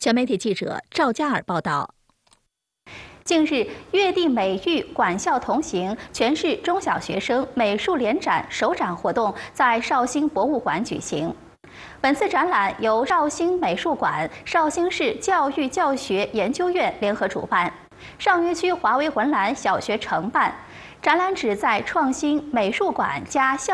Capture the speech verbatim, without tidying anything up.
全媒体记者赵佳尔报道。 近日，粤地美育管校同行全市中小学生美术联展首展活动在绍兴博物馆举行。本次展览由绍兴美术馆、绍兴市教育教学研究院联合主办，上虞区华为文澜小学承办。展览旨在创新美术馆加校